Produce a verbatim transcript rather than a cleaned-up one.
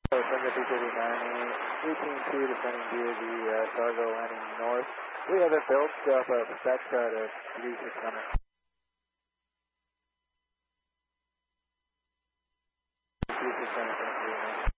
Thunder two thirty-nine, eighteen two descending via the uh, Fargo landing north. We have it built up a spec cut of three six hundred. three six hundred.